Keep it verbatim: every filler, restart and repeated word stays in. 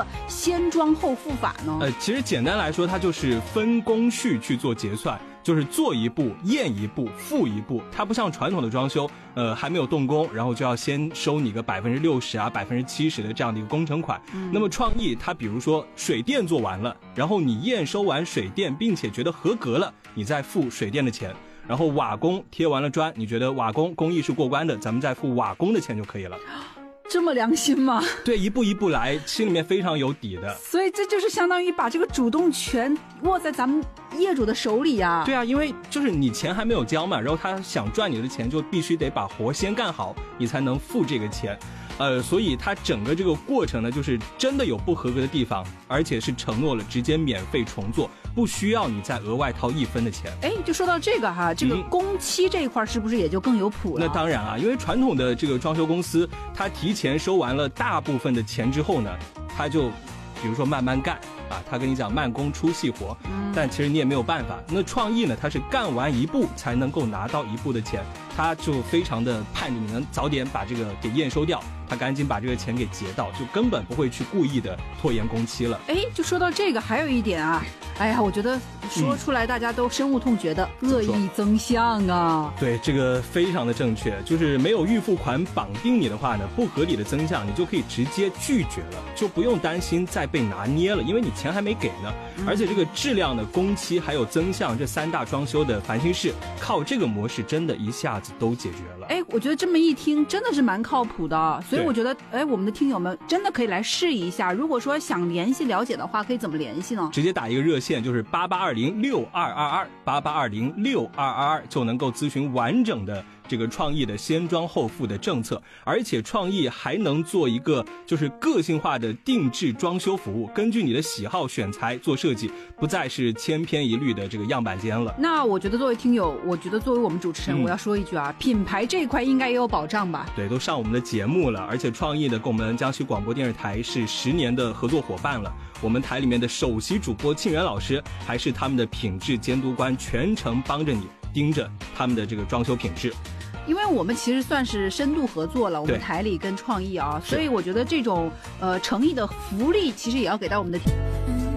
个先装后付法呢？ 呃，其实简单来说，它就是分工序去做结算。就是做一步验一步付一步，它不像传统的装修，呃，还没有动工，然后就要先收你个百分之六十啊、百分之七十的这样的一个工程款。嗯、那么创意它比如说水电做完了，然后你验收完水电，并且觉得合格了，你再付水电的钱。然后瓦工贴完了砖，你觉得瓦工工艺是过关的，咱们再付瓦工的钱就可以了。 这么良心吗？ 对，一步一步来，心里面非常有底的。 所以这就是相当于把这个主动权握在咱们业主的手里啊。 对啊，因为就是你钱还没有交嘛，然后他想赚你的钱，就必须得把活先干好，你才能付这个钱。呃，所以它整个这个过程呢，就是真的有不合格的地方，而且是承诺了直接免费重做，不需要你再额外掏一分的钱。 哎，就说到这个哈，这个工期这一块是不是也就更有谱了？ 那当然啊，因为传统的这个装修公司，它提前收完了大部分的钱之后呢，它就比如说慢慢干啊，他跟你讲慢工出细活，嗯、但其实你也没有办法。那创意呢，它是干完一步才能够拿到一步的钱，他就非常的盼着你能早点把这个给验收掉，他赶紧把这个钱给结到，就根本不会去故意的拖延工期了。 哎，就说到这个，还有一点啊，哎呀，我觉得说出来大家都深恶痛绝的、嗯、恶意增项啊。 对，这个非常的正确，就是没有预付款绑定你的话呢，不合理的增项你就可以直接拒绝了，就不用担心再被拿捏了，因为你钱还没给呢。嗯、而且这个质量的工期还有增项这三大装修的烦心事，靠这个模式真的一下子都解决了。 哎，我觉得这么一听真的是蛮靠谱的，所以我觉得哎，我们的听友们真的可以来试一下。如果说想联系了解的话，可以怎么联系呢？ 直接打一个热线，就是八八二零六二二二八八二零六二二二，就能够咨询完整的这个创意的先装后付的政策，而且创意还能做一个就是个性化的定制装修服务，根据你的喜好选材做设计，不再是千篇一律的这个样板间了。 那我觉得作为听友，我觉得作为我们主持人、嗯、我要说一句啊，品牌这一块应该也有保障吧？ 对，都上我们的节目了，而且创意呢跟我们江西广播电视台是十年的合作伙伴了，我们台里面的首席主播庆元老师还是他们的品质监督官，全程帮着你盯着他们的这个装修品质。 因为我们其实算是深度合作了，我们台里跟创意啊，所以我觉得这种呃诚意的福利其实也要给到我们的